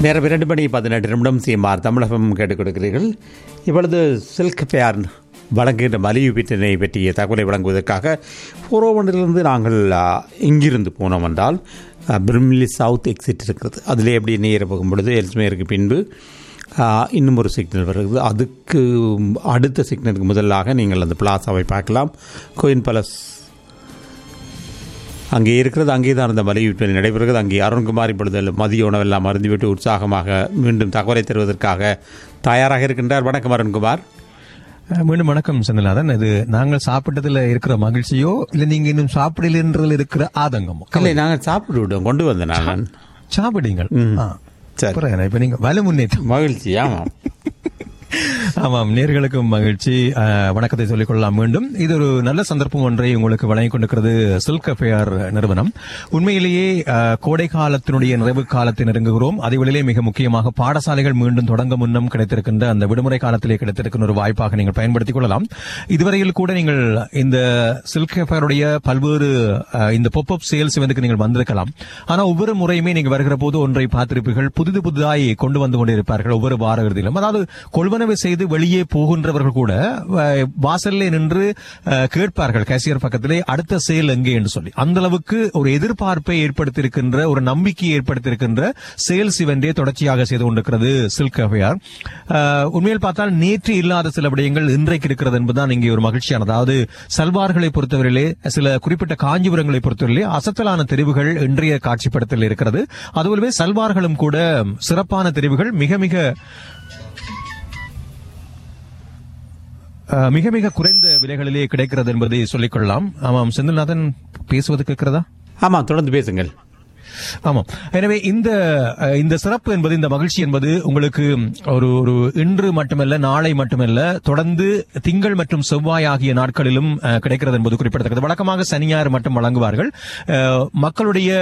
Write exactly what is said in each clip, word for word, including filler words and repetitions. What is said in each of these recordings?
நேரம் இரண்டு மணி பதினெட்டு நிமிடம் சிஎம்ஆர் தமிழகம் கேட்டுக் கொடுக்கிறீர்கள். இப்பொழுது சில்க் ஃபேர் வழங்குகின்ற மலிவு விற்பனை பற்றிய தகவலை வழங்குவதற்காக ஃபோரோவனிலிருந்து நாங்கள் இங்கிருந்து போனோம் என்றால் பிரிம்லி சவுத் எக்ஸிட் இருக்கிறது. அதிலே எப்படி நேர போகும் பொழுது எல்ஸ்மேருக்கு பின்பு இன்னும் ஒரு சிக்னல் வருகிறது. அதுக்கு அடுத்த சிக்னலுக்கு முதலாக நீங்கள் அந்த பிளாசாவை பார்க்கலாம். கோயின் பேலஸ் அங்கே இருக்கிறது. அங்கே தான் அந்த மலிவு விற்பனை நடைபெறுகிறது. அங்கே அருண்குமார் இப்பொழுது மதிய உணவெல்லாம் மருந்துவிட்டு உற்சாகமாக மீண்டும் தகவலை தருவதற்காக தயாராக இருக்கின்றார். வணக்கம் அருண்குமார். மீண்டும் வணக்கம் செந்தில்நாதன். இது நாங்கள் சாப்பிட்டதில் இருக்கிற மகிழ்ச்சியோ இல்லை நீங்க இன்னும் சாப்பிடலன்றதில் இருக்கிற ஆதங்கமோ? இல்லை, நாங்கள் சாப்பிட்டு விட்டோம், கொண்டு வந்தேன் நான். சாப்பிட்டீங்கள்? சரி, இப்ப நீங்க வலு முன்னேற்றம் மகிழ்ச்சி. ஆமாம் ஆமாம், நேர்களுக்கும் மகிழ்ச்சி. வணக்கத்தை சொல்லிக் கொள்ளலாம். மீண்டும் இது ஒரு நல்ல சந்தர்ப்பம் ஒன்றை உங்களுக்கு வழங்கிக் கொண்டிருக்கிறது சில்க் ஃபேர் நிறுவனம். உண்மையிலேயே கோடை காலத்தினுடைய நிறைவு காலத்தை நெருங்குகிறோம். அதேவேளையிலே மிக முக்கியமாக பாடசாலைகள் மீண்டும் தொடங்க முன்னம் கிடைத்திருக்கின்ற அந்த விடுமுறை காலத்திலே கிடைத்திருக்கின்ற ஒரு வாய்ப்பாக நீங்கள் பயன்படுத்திக் கொள்ளலாம். இதுவரையில் கூட நீங்கள் இந்த சில்க் ஃபேருடைய பல்வேறு இந்த பாப் அப் சேல்ஸ் இவென்ட்க்கு நீங்கள் வந்திருக்கலாம். ஆனா ஒவ்வொரு முறையுமே நீங்க வருகிற போது ஒன்றை பார்த்திருப்பீர்கள், புதிது புதிதாய் கொண்டு வந்து கொண்டிருப்பார்கள் ஒவ்வொரு வார இறுதியிலும். அதாவது கொள்வன செய்து வெளியே போகின்றவர்கள் கூட வாசல்ல நின்று கேட்பார்கள் கேசியர் பக்கத்திலே, அடுத்த சேல் எங்கே என்று சொல்லி. அந்த அளவுக்கு ஒரு எதிர்பார்ப்பை ஏற்படுத்தியிருக்கின்ற, ஒரு நம்பிக்கையை ஏற்படுத்தியிருக்கின்ற சேல்ஸ் இவெண்டே தொடர்ச்சியாக செய்து கொண்டிருக்கிறது சில்க் ஃபேர். உண்மையில் பார்த்தால் நேற்று இல்லாத சில விடயங்கள் இன்றைக்கு இருக்கிறது என்பதுதான் இங்கே ஒரு மகிழ்ச்சியானது. அதாவது சல்வார்களை பொறுத்தவரையிலே, சில குறிப்பிட்ட காஞ்சிபுரங்களை பொறுத்தவரையிலே அசத்தலான தெரிவுகள் இன்றைய காட்சிப்படுத்தல் இருக்கிறது. அதுபோலவே சல்வார்களும் கூட சிறப்பான தெரிவுகள் மிக மிக மிக மிக குறைந்த விலைகளிலே கிடைக்கிறது என்பதை சொல்லிக் கொள்ளலாம். ஆமாம் செந்தில்நாதன், பேசுவது கேட்கிறதா? ஆமாம், தொடர்ந்து பேசுங்கள். ஆமாம், எனவே இந்த இந்த சிறப்பு என்பது, இந்த மகிழ்ச்சி என்பது உங்களுக்கு ஒரு ஒரு இன்று மட்டுமல்ல, நாளை மட்டுமல்ல, தொடர்ந்து திங்கள் மற்றும் செவ்வாய் ஆகிய நாட்களிலும் கிடைக்கிறது என்பது குறிப்பிடத்தக்கது. வழக்கமாக சனி ஞாயிறு மட்டும் வழங்குவார்கள். மக்களுடைய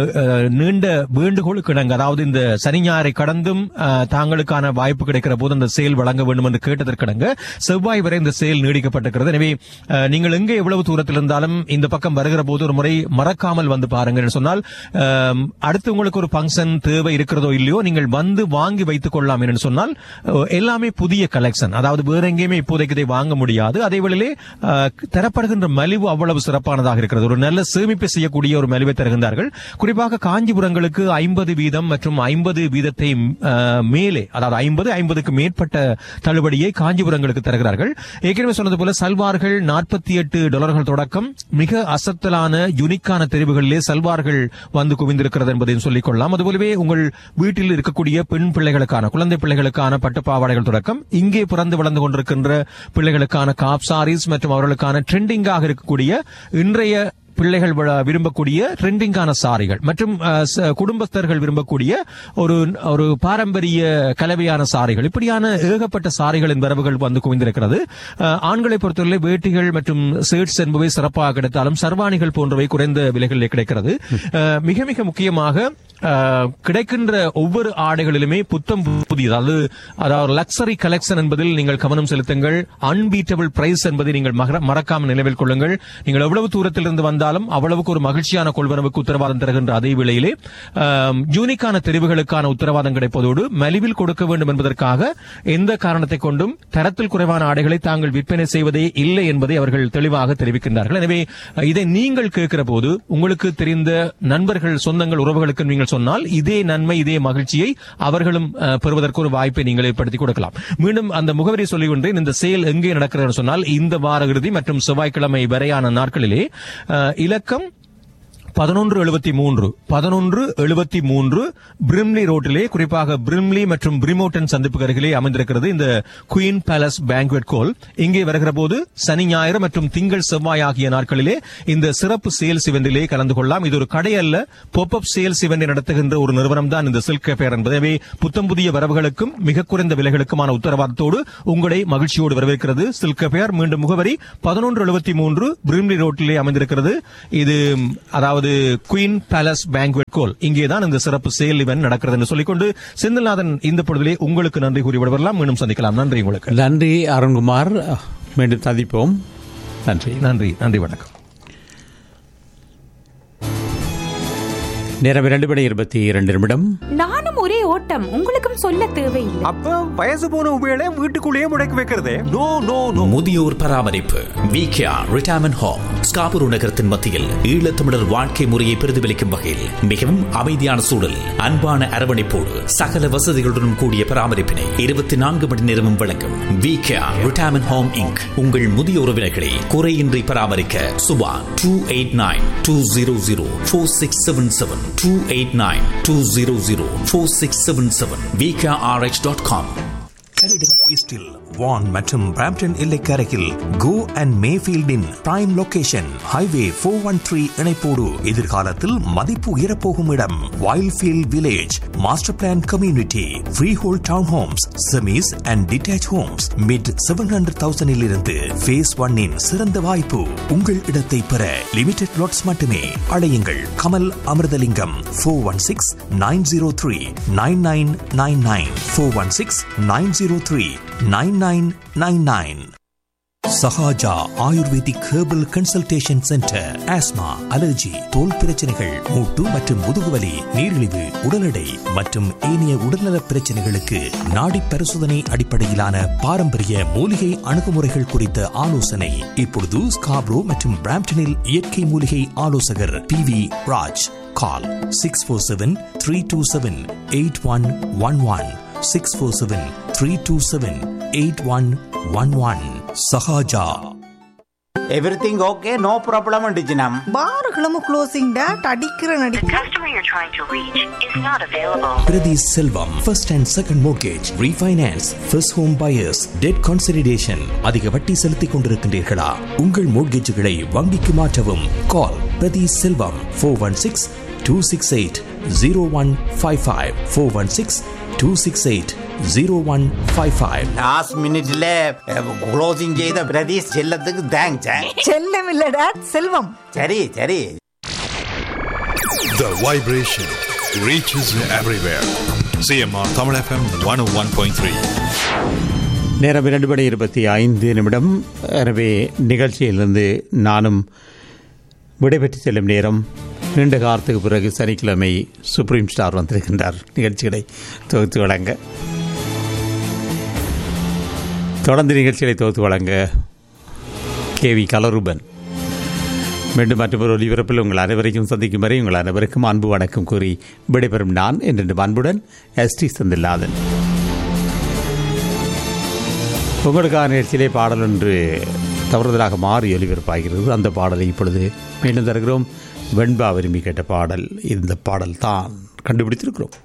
நீண்ட வேண்டுகோளுக்கு இணங்க, அதாவது இந்த சனி ஞாயிறை கடந்தும் தாங்களுக்கான வாய்ப்பு கிடைக்கிற போது அந்த சேல் வழங்க வேண்டும் என்று கேட்டதற்கிணங்க செவ்வாய் வரை இந்த சேல் நீடிக்கப்பட்டிருக்கிறது. எனவே நீங்கள் எங்கே எவ்வளவு தூரத்தில் இருந்தாலும் இந்த பக்கம் வருகிற போது ஒரு முறை மறக்காமல் வந்து பாருங்கள். சொன்னால் அடுத்து உங்களுக்கு ஒரு பங்கன் தேவை இருக்கிறதோ இல்லையோ, நீங்கள் வந்து வாங்கி வைத்துக் கொள்ளலாம் என்று சொன்னால் எல்லாமே புதிய கலெக்ஷன். அதாவது வேற எங்கேயுமே இப்போதைக்கு இதை வாங்க முடியாது. அதே வேளையிலே தரப்படுகின்ற மலிவு அவ்வளவு சிறப்பானதாக இருக்கிறது. ஒரு நல்ல சேமிப்பு செய்யக்கூடிய ஒரு மலிவை தருகின்றார்கள். குறிப்பாக காஞ்சிபுரங்களுக்கு ஐம்பது வீதம் மற்றும் ஐம்பது வீதத்தை மேலே, அதாவது ஐம்பது ஐம்பதுக்கு மேற்பட்ட தள்ளுபடியை காஞ்சிபுரங்களுக்கு தருகிறார்கள். ஏற்கனவே சொன்னது போல சல்வார்கள் நாற்பத்தி எட்டு டாலர்கள் தொடக்கம் மிக அசத்தலான யுனிக்கான தெரிவுகளிலே சல்வார்கள் வந்து குவிந்திருக்கிறது என்பதையும் சொல்லிக் கொள்ளலாம். அதுபோலவே உங்கள் வீட்டில் இருக்கக்கூடிய பெண் பிள்ளைகளுக்கான, குழந்தை பிள்ளைகளுக்கான பட்டுப்பாவாடைகள் தொடக்கம் இங்கே பிறந்து வளர்ந்து கொண்டிருக்கின்ற பிள்ளைகளுக்கான காப் சாரீஸ் மற்றும் அவர்களுக்கான ட்ரெண்டிங்காக இருக்கக்கூடிய இன்றைய பிள்ளைகள் விரும்பக்கூடிய ட்ரெண்டிங்கான சாரிகள் மற்றும் குடும்பஸ்தர்கள் விரும்பக்கூடிய ஒரு ஒரு பாரம்பரிய கலவையான சாரிகள், இப்படியான ஏகப்பட்ட சாரிகளின் வரவுகள் வந்து குவிந்திருக்கிறது. ஆண்களை பொறுத்தவரை வேட்டிகள் மற்றும் ஷர்ட்ஸ் என்பவை சிறப்பாக கிடைத்தாலும் சர்வாணிகள் போன்றவை குறைந்த விலைகளில் கிடைக்கிறது. மிக மிக முக்கியமாக கிடைக்கின்ற ஒவ்வொரு ஆடைகளிலுமே புத்தம் புதியது, அதாவது லக்ஸரி கலெக்ஷன் என்பதில் நீங்கள் கவனம் செலுத்துங்கள். அன்பீட்டபிள் பிரைஸ் என்பதை நீங்கள் மறக்காமல் நினைவில் கொள்ளுங்கள். நீங்கள் எவ்வளவு தூரத்தில் இருந்து வந்தாலும் அவ்வளவுக்கு ஒரு மகிழ்ச்சியான கொள்வனவுக்கு உத்தரவாதம் தருகின்ற அதே வேளையிலே யூனிக்கான தெரிவுகளுக்கான உத்தரவாதம் கிடைப்பதோடு மலிவில் கொடுக்க வேண்டும் என்பதற்காக எந்த காரணத்தை கொண்டும் தரத்தில் குறைவான ஆடைகளை தாங்கள் விற்பனை செய்வதே இல்லை என்பதை அவர்கள் தெளிவாக தெரிவிக்கின்றார்கள். எனவே இதை நீங்கள் கேட்கிற போது உங்களுக்கு தெரிந்த நண்பர்கள், சொந்தங்கள், உறவுகளுக்கு நீங்கள் சொன்னால் இதே நன்மை, இதே மகிழ்ச்சியை அவர்களும் பெறுவதற்கு ஒரு வாய்ப்பை நீங்கள் ஏற்படுத்தி கொடுக்கலாம். மீண்டும் அந்த முகவரி சொல்லிக்கொண்டேன். இந்த சேல் எங்கே நடக்கிறது சொன்னால் இந்த வார இறுதி மற்றும் செவ்வாய்க்கிழமை வரையான நாட்களிலே இலக்கம் பதினொன்று எழுபத்தி மூன்று பதினொன்று எழுபத்தி மூன்று பிரிம்லி ரோட்டிலே, குறிப்பாக பிரிம்லி மற்றும் பிரிமோட்டன் சந்திப்புக்கு அருகிலே அமைந்திருக்கிறது இந்த குயின் பேலஸ் பேங்க்வெட் ஹால். இங்கே வருகிற போது சனி ஞாயிறு மற்றும் திங்கள் செவ்வாய் ஆகிய நாட்களிலே இந்த சிறப்பு சேல்ஸ் இவெண்டிலே கலந்து கொள்ளலாம். இது ஒரு கடை அல்ல, பாப் அப் சேல்ஸ் இவெண்டை நடத்துகின்ற ஒரு நிறுவனம் தான் இந்த சில்க் ஃபேர் என்பது. எனவே புத்தம் புதிய வரவுகளுக்கும் மிக குறைந்த விலைகளுக்குமான உத்தரவாதத்தோடு உங்களை மகிழ்ச்சியோடு வரவேற்கிறது சில்க் ஃபேர். மீண்டும் முகவரி பதினொன்று எழுபத்தி மூன்று பிரிம்லி ரோட்டிலே அமைந்திருக்கிறது. இது அதாவது குயின் பேலஸ் பேங்க்வெட் ஹால். இங்கேதான் இந்த சிறப்பு சேல் இவென்ட் நடக்கிறது என்று சொல்லிக்கொண்டு செந்தில்நாதன் இந்த பொழுதிலே உங்களுக்கு நன்றி கூறி விடலாம். மீண்டும் சந்திக்கலாம். நன்றி உங்களுக்கு. நன்றி அருண்குமார். மீண்டும் சந்திப்போம். நன்றி நன்றி நன்றி வணக்கம். நேரம் இரண்டு மணி இருபத்தி இரண்டு நிமிடம். நானும் ஒரே ஓட்டம், உங்களுக்கும் சொல்ல தேவையில்லை. அப்ப வயசு போன உபயோக வீட்டுக்குள்ளேயே முடக்கி வைக்கிறதே. No no no. முதியோர் பராமரிப்பு விகேஆர் ரிட்டையர்மென்ட் ஹோம் ஸ்காபூர் நகரத்தின் மத்தியில் ஈழத்தமிழர் வாழ்க்கை முறையை பிரதிபலிக்கும் வகையில் மிகவும் அமைதியான சூழல், அன்பான அரவணைப்போடு சகல வசதிகளுடன் கூடிய பராமரிப்பினை இருபத்தி நான்கு மணி நேரமும் வழங்கும் விகேஆர் ரிட்டையர்மென்ட் ஹோம் இன்க். உங்கள் முதிய உறவினர்களை குறையின்றி பராமரிக்க Subha two eight nine two zero zero four six seven seven two eight nine two zero zero four six seven seven v k r h dot com. கலிடன் ஈஸ்டில் வான் மற்றும் Brampton எல்லைக்கரையில் go and மேஃபீல்டின் prime location highway four one three இணைப்போடு எதிர்காலத்தில் மதிப்பு உயரப்போகும் இடம் Wildfield village. Master plan community, free whole down Holmes, semis and detach Holmes mid seven hundred தௌசண்டில் இருந்து face ஒன்னின் சிறந்த வாய்ப்பு. உங்கள் இடத்தை பெற லிமிடெட் லாட்ஸ் மட்டுமே. அழையுங்கள் Kamal Amirthalingam four one six nine zero three nine nine nine nine four one six nine zero three nine nine nine nine. Sahaja ayurvedic herbal consultation centre. Asthma, allergy, தோல் பிரச்சனைகள், மூட்டு மற்றும் முதுகுவலி, நீரிழிவு, உடல் எடை மற்றும் ஏனைய உடல்நல பிரச்சனைகளுக்கு நாடி பரிசோதனை அடிப்படையிலான பாரம்பரிய மூலிகை அணுகுமுறைகள் குறித்த ஆலோசனை. இப்பொழுது ஸ்காப்ரோ மற்றும் பிராம்ப்டனில் இயற்கை மூலிகை ஆலோசகர் பி வி ராஜ். கால் six four seven three two seven eight one one one six four seven three two seven eight one one one. Sahaja. Everything okay, no problem டிஜினம். பாருகளும் closing date அடிக்கிற நடி. The customer you're trying to reach is not available. Priti Selvam, first and second mortgage, refinance, first home buyers, debt consolidation. அதிக வட்டி செலுத்திக் கொண்டிருக்கின்றீர்களா? உங்கள் மோட்கேஜுகளை வங்கிக்கு மாற்றவும். கால் பிரதி செல்வம் four one six two six eight zero one five five four one six two six eight zero one five five. Last மினிட்ல closing செய்த பிரதீஷ் செல்லத்துக்கு தேங்க்ஸ். செல்லம் இல்ல டேட், செல்வம். சரி சரி. The vibration reaches everywhere. C M R Tamil F M one oh one point three. நேரம் இரண்டு மணி இருபத்தி ஐந்து நிமிடம். எனவே நிகழ்ச்சியிலிருந்து நானும் விடைபெற்று செல்லும் நேரம். நீண்ட காலத்துக்கு பிறகு சனிக்கிழமை சுப்ரீம் ஸ்டார் வந்திருக்கின்றார் நிகழ்ச்சிகளை தொகுத்து வழங்க. தொடர்ந்து நிகழ்ச்சிகளை தொகுத்து வழங்க கே வி கலரூபன். மீண்டும் மற்றொரு ஒலிபரப்பில் உங்கள் அனைவரைக்கும் சந்திக்கும் வரை உங்கள் அனைவருக்கும் அன்பு வணக்கம் கூறி விடைபெறும் நான் என்று அன்புடன் எஸ் டி செந்தில்நாதன். உங்களுக்கான நிகழ்ச்சியிலே பாடல் ஒன்று தவறுதலாக மாறி ஒலிபரப்பாகிறது. அந்த பாடலை இப்பொழுது மீண்டும் தருகிறோம். வெண்பா விரும்பி கேட்ட பாடல். இந்த பாடல் தான் கண்டுபிடித்திருக்கிறோம்.